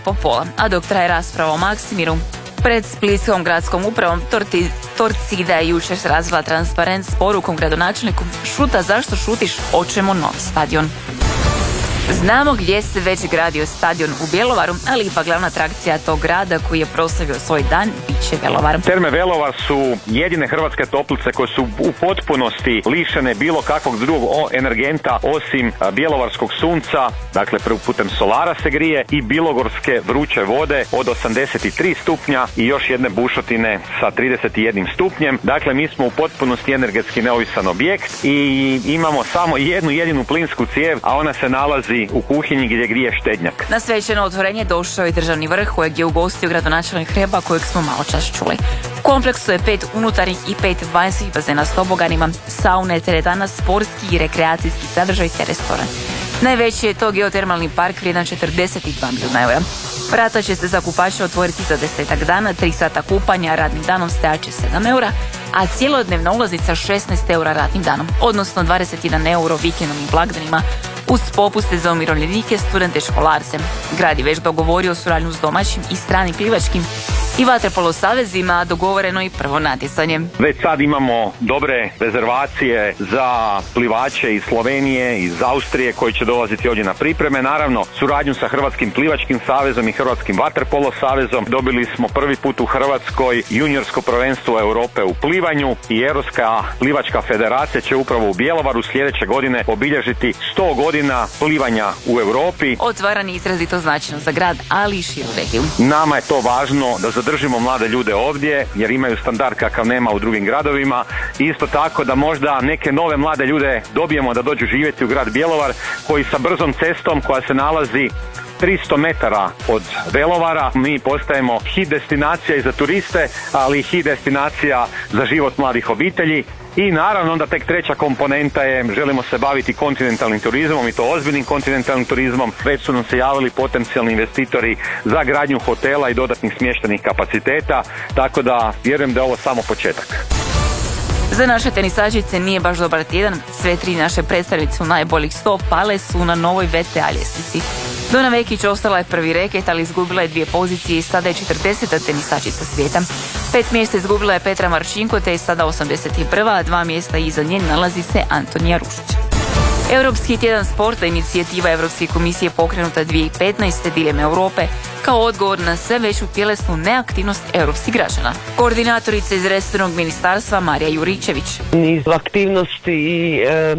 po pola, a dok traje rasprava o Maksimiru, pred Splitskom gradskom upravom Torcida je jučer razvila transparent s porukom gradonačelniku: šuta, zašto šutiš, hoćemo novi stadion. Znamo gdje se već gradio stadion u Bjelovaru, ali ipak glavna atrakcija tog grada koji je proslavio svoj dan bit će Bjelovar. Terme Bjelovar su jedine hrvatske toplice koje su u potpunosti lišene bilo kakvog drugog energenta osim bjelovarskog sunca, dakle putem solara se grije, i bilogorske vruće vode od 83 stupnja i još jedne bušotine sa 31 stupnjem. Dakle, mi smo u potpunosti energetski neovisan objekt i imamo samo jednu jedinu plinsku cijev, a ona se nalazi u kuhinji gdje grije štednjak. Na svečano otvorenje došao je državni vrh kojeg je ugostio gradonačelnik Hrebak, kojeg smo malo čas čuli. U kompleksu je 5 unutarnjih i 5 vanjskih bazena s toboganima, saune, teretana, sportski i rekreacijski sadržaj te restoran. Najveći je to geotermalni park vrijedan 42 milijuna eura. Vrata će se za kupače otvoriti za 10 dana, 3 sata kupanja, radnim danom stajat će 7 eura, a cijelodnevna ulaznica 16 eura radnim danom, odnosno 21 euro vikendom i blagdanima, uz popuste za umirovljenike, studente, školarce. Grad je već dogovorio suradnju s domaćim i stranim plivačkim i vaterpolo savezima, dogovoreno i prvo natjecanje. Već sad imamo dobre rezervacije za plivače iz Slovenije, iz Austrije koji će dolaziti ovdje na pripreme. Naravno, suradnju sa Hrvatskim plivačkim savezom i Hrvatskim vaterpolo savezom. Dobili smo prvi put u Hrvatskoj juniorsko prvenstvo Europe u plivanju i Europska plivačka federacija će upravo u Bjelovaru sljedeće godine obilježiti 100 godina plivanja u Europi. Otvaranje je izrazito značajno za grad, ali i širu regiju. Nama je to važno da zadržimo mlade ljude ovdje jer imaju standard kakav nema u drugim gradovima. Isto tako da možda neke nove mlade ljude dobijemo da dođu živjeti u grad Bjelovar koji sa brzom cestom koja se nalazi 300 metara od Bjelovara, mi postajemo hit destinacija i za turiste, ali i hit destinacija za život mladih obitelji. I naravno onda tek treća komponenta je, želimo se baviti kontinentalnim turizmom i to ozbiljnim kontinentalnim turizmom. Već su nam se javili potencijalni investitori za gradnju hotela i dodatnih smještajnih kapaciteta, tako da vjerujem da je ovo samo početak. Za naše tenisačice nije baš dobar tjedan. Sve 3 naše predstavnice u najboljih 100 pale su na novoj VTA ljestvici. Dona Vekić ostala je prvi reket, ali izgubila je 2 pozicije i sada je 40. tenisačica svijeta. 5 mjesta izgubila je Petra Marčinko, te je sada 81. a 2 mjesta iza nje nalazi se Antonija Rušić. Europski tjedan sporta, inicijativa Europske komisije pokrenuta 2015. diljem Europe kao odgovor na sve veću tjelesnu neaktivnost europskih građana. Koordinatorica iz resornog ministarstva Marija Juričević. Niz aktivnosti i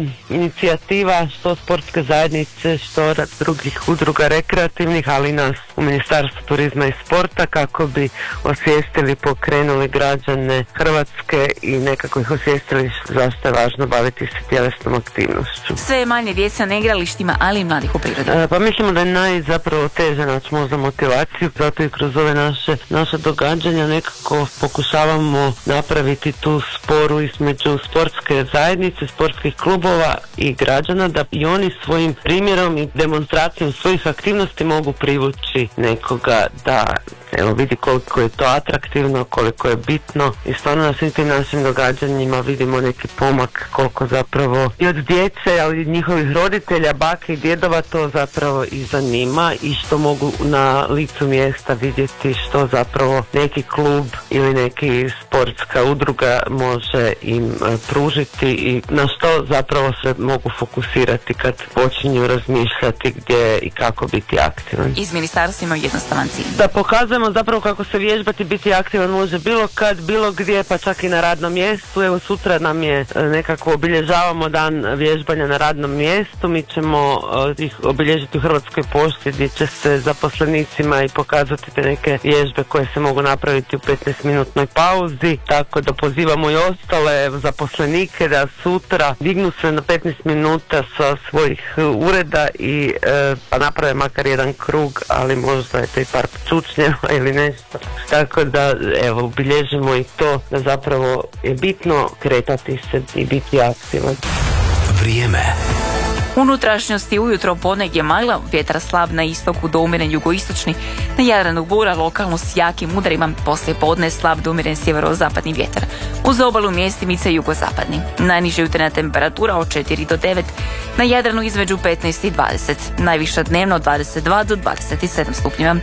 inicijativa što sportske zajednice, što drugih udruga rekreativnih, ali i nas u Ministarstvu turizma i sporta kako bi osvijestili, pokrenuli građane Hrvatske i nekako ih osvijestili zašto je važno baviti se tjelesnom aktivnošću. Sve je manje djeca na igralištima, ali i mladih u prirodi. Pa mislimo da je zapravo teže naći možda motivaciju, zato i kroz ove naše događanja nekako pokušavamo napraviti tu sporu između sportske zajednice, sportskih klubova i građana, da i oni svojim primjerom i demonstracijom svojih aktivnosti mogu privući nekoga da vidi koliko je to atraktivno, koliko je bitno i stvarno na svim tim našim događanjima vidimo neki pomak koliko zapravo i od djece, ali i njihovih roditelja, bake i djedova to zapravo i zanima i što mogu na licu mjesta vidjeti što zapravo neki klub ili neki sportska udruga može im pružiti i na što zapravo se mogu fokusirati kad počinju razmišljati gdje i kako biti aktivan. Iz ministarstva imaju jednostavan cilj. Da pokazujemo zapravo kako se vježbati, biti aktivan može bilo kad, bilo gdje, pa čak i na radnom mjestu. Evo sutra nam je nekako obilježavamo dan vježbanja na radnom mjestu. Mi ćemo ih obilježiti u Hrvatskoj pošti gdje će se zaposlenicima i pokazati te neke vježbe koje se mogu napraviti u 15-minutnoj pauzi. Tako da pozivamo i ostale zaposlenike da sutra dignu se na 15 minuta sa svojih ureda i pa naprave makar jedan krug, ali možda je to i par čučnjeva ili nešto. Tako da evo obilježimo i to da zapravo je bitno kretati se i biti aktivan. Vrijeme. Unutrašnjosti ujutro ponegdje magla, vjetar slab na istoku do umjeren jugoistočni, na Jadranu bura lokalno s jakim udarima, poslije podne slab do umjeren sjeverozapadni vjetar. Uz obalu mjestimice jugozapadni. Najniža jutarnja temperatura od 4 do 9, na Jadranu između 15 i 20, najviša dnevno 22 do 27 stupnjeva.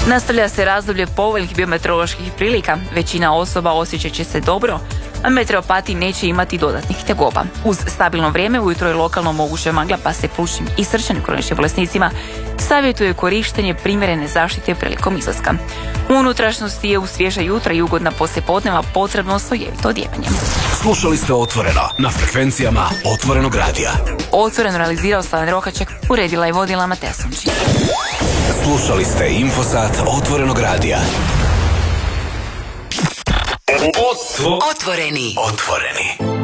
Nastavlja se razdoblje povoljnih biometeoroloških prilika. Većina osoba osjećat će se dobro, a meteoropati neće imati dodatnih tegoba. Uz stabilno vrijeme ujutro je lokalno moguće magla, pa se plućnim i srčanim kroničnim bolesnicima savjetuje korištenje primjerene zaštite prilikom izlaska. U unutrašnjosti je u svježa jutra i ugodna poslijepodneva potrebno slojevito odjevanje. Slušali ste Otvoreno na frekvencijama Otvorenog radija. Otvoreno realizirao Slaven Rokaček, uredila i vodila Mateja Sunčić. Slušali ste Infosat Otvorenog radija. Otvoreni.